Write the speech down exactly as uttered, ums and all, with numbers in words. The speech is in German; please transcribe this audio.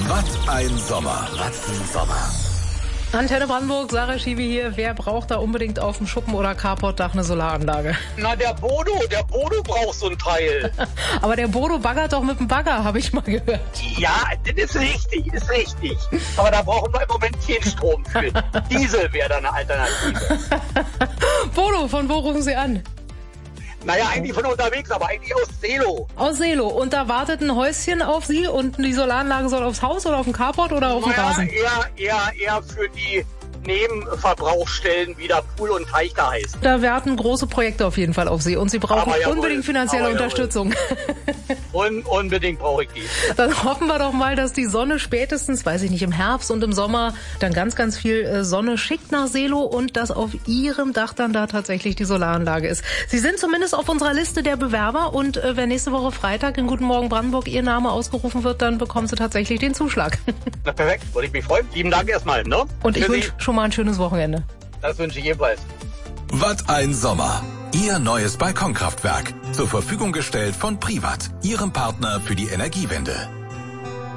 Was ein Sommer. Was ein Sommer. Antenne Brandenburg, Sarah Schiebe hier. Wer braucht da unbedingt auf dem Schuppen- oder Carportdach eine Solaranlage? Na, der Bodo, der Bodo braucht so ein Teil. Aber der Bodo baggert doch mit dem Bagger, habe ich mal gehört. Ja, das ist richtig, ist richtig. Aber da brauchen wir im Moment keinen Strom für. Diesel wäre da eine Alternative. Bodo, von wo rufen Sie an? Naja, eigentlich von unterwegs, aber eigentlich aus Selo. Aus Selo. Und da wartet ein Häuschen auf Sie und die Solaranlage soll aufs Haus oder auf den Carport oder auf den Naja, Rasen? eher, eher, eher für die Nebenverbrauchsstellen, wie der Pool und Teich da heißt. Da warten große Projekte auf jeden Fall auf Sie und Sie brauchen Aber jawohl, unbedingt finanzielle aber jawohl. Unterstützung. Un unbedingt brauche ich die. Dann hoffen wir doch mal, dass die Sonne spätestens, weiß ich nicht, im Herbst und im Sommer dann ganz, ganz viel äh, Sonne schickt nach Selo und dass auf Ihrem Dach dann da tatsächlich die Solaranlage ist. Sie sind zumindest auf unserer Liste der Bewerber und äh, wenn nächste Woche Freitag in Guten Morgen Brandenburg Ihr Name ausgerufen wird, dann bekommen Sie tatsächlich den Zuschlag. Na perfekt, würde ich mich freuen. Lieben Dank erstmal, ne? Und ich Für wünsche schon mal ein schönes Wochenende. Das wünsche ich jedenfalls. Was ein Sommer. Ihr neues Balkonkraftwerk. Zur Verfügung gestellt von Privat, Ihrem Partner für die Energiewende.